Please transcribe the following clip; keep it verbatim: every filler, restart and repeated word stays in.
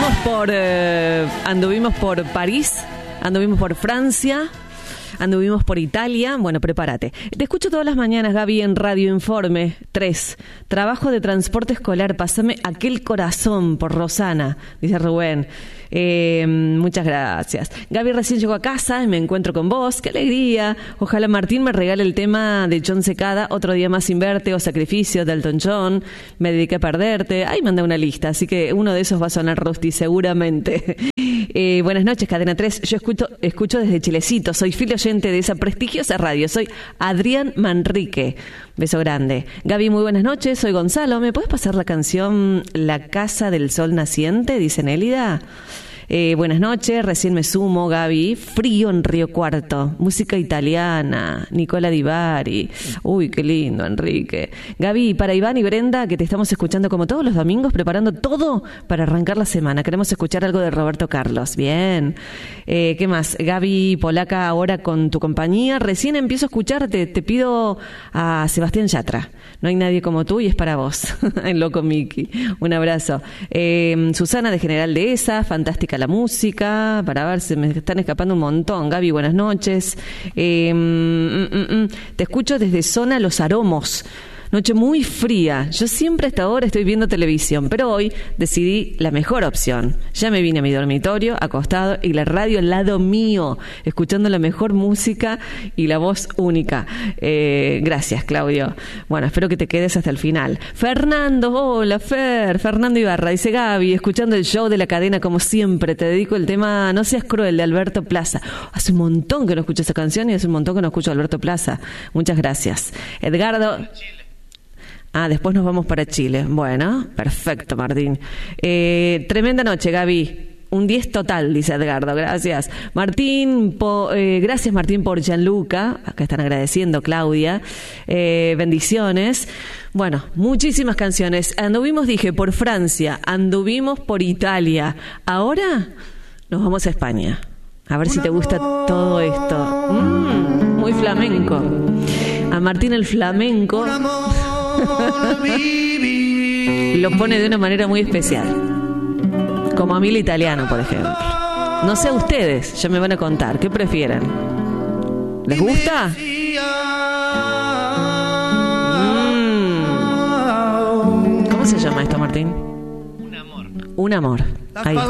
anduvimos por eh, anduvimos por París, anduvimos por Francia, anduvimos por Italia. Bueno, prepárate. Te escucho todas las mañanas, Gaby, en Radio Informe tres. Trabajo de transporte escolar. Pásame aquel corazón por Rosana, dice Rubén. Eh, muchas gracias. Gaby, recién llegó a casa y me encuentro con vos. ¡Qué alegría! Ojalá Martín me regale el tema de John Secada, Otro día más sin verte o Sacrificio de Elton John. Me dediqué a perderte. Ahí manda una lista, así que uno de esos va a sonar Rusty seguramente. Eh, buenas noches, Cadena tres. Yo escucho, escucho desde Chilecito. Soy fiel oyente de esa prestigiosa radio. Soy Adrián Manrique. Beso grande. Gaby, muy buenas noches. Soy Gonzalo. ¿Me puedes pasar la canción La Casa del Sol Naciente? Dice Nélida. Eh, buenas noches, recién me sumo, Gaby. Frío en Río Cuarto, música italiana, Nicola Di Bari. Uy, qué lindo, Enrique. Gaby, para Iván y Brenda, que te estamos escuchando como todos los domingos, preparando todo para arrancar la semana. Queremos escuchar algo de Roberto Carlos. Bien. Eh, ¿Qué más? Gaby Polaca, ahora con tu compañía. Recién empiezo a escucharte. Te pido a Sebastián Yatra. No hay nadie como tú y es para vos. El loco Miki. Un abrazo. Eh, Susana de General Dehesa, fantástica la música, para ver, se me están escapando un montón. Gaby, buenas noches. Eh, mm, mm, mm, te escucho desde Zona Los Aromos. Noche muy fría. Yo siempre hasta ahora estoy viendo televisión, pero hoy decidí la mejor opción. Ya me vine a mi dormitorio, acostado, y la radio al lado mío, escuchando la mejor música y la voz única. Eh, gracias, Claudio. Bueno, espero que te quedes hasta el final. Fernando, hola, Fer. Fernando Ibarra, dice Gaby, escuchando el show de la cadena como siempre. Te dedico el tema No seas cruel, de Alberto Plaza. Hace un montón que no escucho esa canción y hace un montón que no escucho a Alberto Plaza. Muchas gracias. Edgardo... Ah, después nos vamos para Chile. Bueno, perfecto, Martín. Eh, tremenda noche, Gaby. Un diez total, dice Edgardo. Gracias. Martín, po, eh, gracias, Martín, por Gianluca. Acá están agradeciendo, Claudia. Eh, bendiciones. Bueno, muchísimas canciones. Anduvimos, dije, por Francia. Anduvimos por Italia. Ahora nos vamos a España. A ver si te gusta todo esto. Mm, muy flamenco. A Martín el flamenco... lo pone de una manera muy especial, como a mí el italiano, por ejemplo. No sé a ustedes, ya me van a contar qué prefieren. ¿Les gusta? Mm. ¿Cómo se llama esto, Martín? Un amor. Un amor. Ahí está.